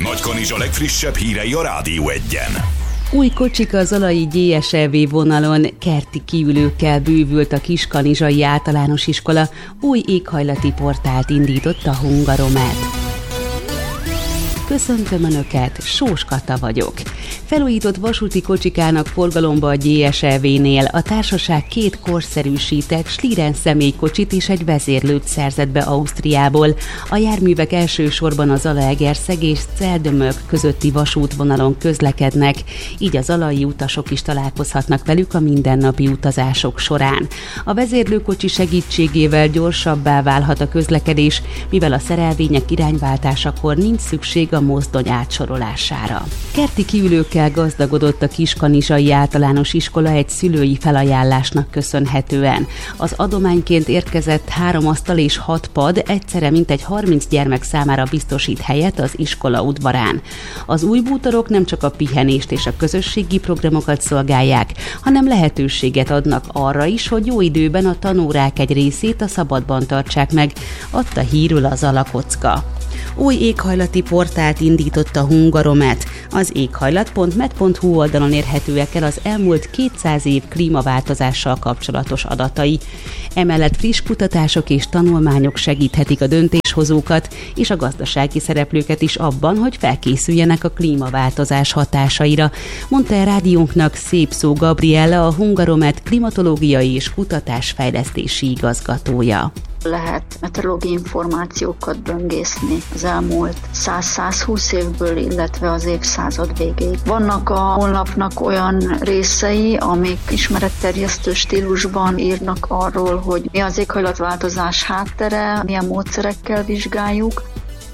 Nagykanizsa legfrissebb hírei a Rádió Egyen. Új kocsika a Zalai GSLV vonalon, kerti kiülőkkel bővült a Kiskanizsai Általános Iskola, új éghajlati portált indított a Hungaromet. Köszöntöm Önöket, Sós Kata vagyok. Felújított vasúti kocsikának forgalomba a GSLV-nél a társaság 2 korszerűsített Schlieren személykocsit és egy vezérlőt szerzett be Ausztriából. A járművek elsősorban a Zalaegerszeg és Celdömök közötti vasútvonalon közlekednek, így a zalai utasok is találkozhatnak velük a mindennapi utazások során. A vezérlőkocsi segítségével gyorsabbá válhat a közlekedés, mivel a szerelvények irányváltásakor nincs szükség a mozdony átsorolására. Kerti kiülőkkel gazdagodott a Kiskanizsai Általános Iskola egy szülői felajánlásnak köszönhetően. Az adományként érkezett 3 asztal és 6 pad egyszerre mintegy 30 gyermek számára biztosít helyet az iskola udvarán. Az új bútorok nem csak a pihenést és a közösségi programokat szolgálják, hanem lehetőséget adnak arra is, hogy jó időben a tanórák egy részét a szabadban tartsák meg, adta hírül az Alakocka. Új éghajlati portált indított a Hungaromet. Az éghajlat.med.hu oldalon érhetőek el az elmúlt 200 év klímaváltozással kapcsolatos adatai. Emellett friss kutatások és tanulmányok segíthetik a döntéshozókat és a gazdasági szereplőket is abban, hogy felkészüljenek a klímaváltozás hatásaira, mondta el rádiónknak Szépszó Gabriella, a Hungaromet klimatológiai és kutatásfejlesztési igazgatója. Lehet meteorológiai információkat böngészni az elmúlt 100-120 évből, illetve az évszázad végéig. Vannak a honlapnak olyan részei, amik ismeretterjesztő stílusban írnak arról, hogy mi az éghajlatváltozás háttere, milyen módszerekkel vizsgáljuk.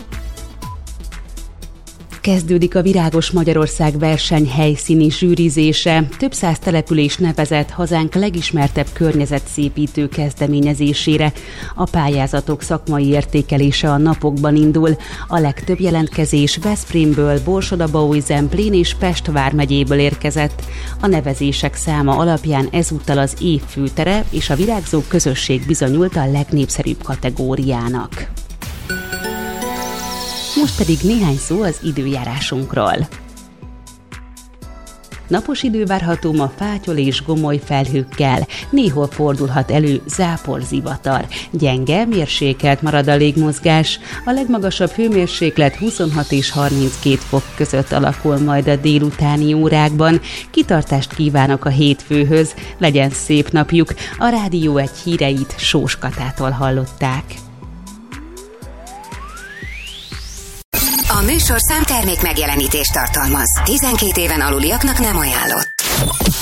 Kezdődik a Virágos Magyarország verseny helyszíni zsűrizése. Több száz település nevezett hazánk legismertebb környezetszépítő kezdeményezésére. A pályázatok szakmai értékelése a napokban indul. A legtöbb jelentkezés Veszprémből, Borsod-Abaúj-Zemplén és Pest vármegyéből érkezett. A nevezések száma alapján ezúttal az év főtere és a virágzó közösség bizonyult a legnépszerűbb kategóriának. Most pedig néhány szó az időjárásunkról. Napos idő várható ma fátyol és gomoly felhőkkel, néhol fordulhat elő záporzivatar. Gyenge, mérsékelt marad a légmozgás, a legmagasabb hőmérséklet 26 és 32 fok között alakul majd a délutáni órákban. Kitartást kívánok a hétfőhöz, legyen szép napjuk, a Rádió Egy híreit Sós Katától hallották. A műsorszám termék megjelenítést tartalmaz. 12 éven aluliaknak nem ajánlott.